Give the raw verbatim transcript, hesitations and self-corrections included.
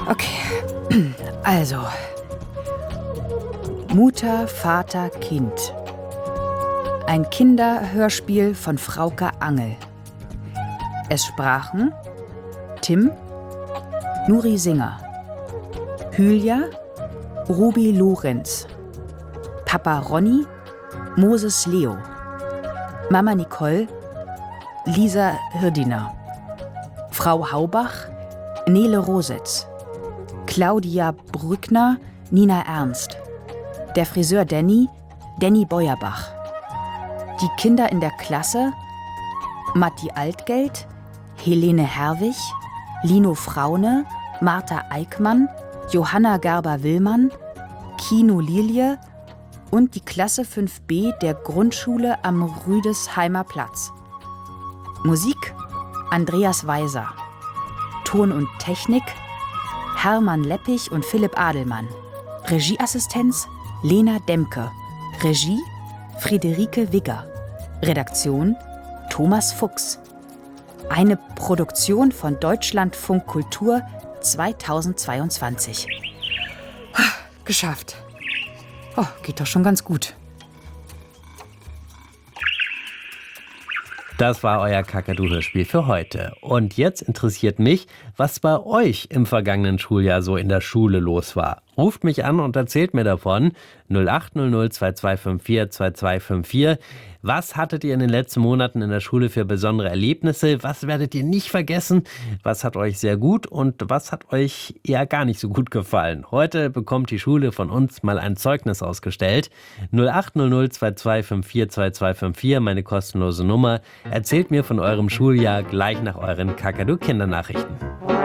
Okay, also. Mutter, Vater, Kind. Ein Kinderhörspiel von Frauke Angel. Es sprachen Tim, Nuri Singer, Hülya, Ruby Lorenz, Papa Ronny, Moses Leo, Mama Nicole, Lisa Hirdiner, Frau Haubach, Nele Rosetz, Claudia Brückner, Nina Ernst, der Friseur Danny, Danny Beuerbach, die Kinder in der Klasse, Matti Altgeld, Helene Herwig, Lino Fraune, Martha Eickmann, Johanna Gerber-Willmann, Kino Lilie und die Klasse fünf B der Grundschule am Rüdesheimer Platz. Musik Andreas Weiser. Ton und Technik Hermann Leppich und Philipp Adelmann. Regieassistenz Lena Demke. Regie Friederike Wigger. Redaktion Thomas Fuchs. Eine Produktion von Deutschlandfunk Kultur zweitausendzweiundzwanzig. Geschafft. Oh, geht doch schon ganz gut. Das war euer Kakadu-Hörspiel für heute. Und jetzt interessiert mich, was bei euch im vergangenen Schuljahr so in der Schule los war. Ruft mich an und erzählt mir davon. null acht null null zwei zwei fünf vier zwei zwei fünf vier. Was hattet ihr in den letzten Monaten in der Schule für besondere Erlebnisse? Was werdet ihr nicht vergessen? Was hat euch sehr gut und was hat euch eher gar nicht so gut gefallen? Heute bekommt die Schule von uns mal ein Zeugnis ausgestellt. null acht null null zwei zwei fünf vier zwei zwei fünf vier, meine kostenlose Nummer. Erzählt mir von eurem Schuljahr gleich nach euren Kakadu-Kindernachrichten.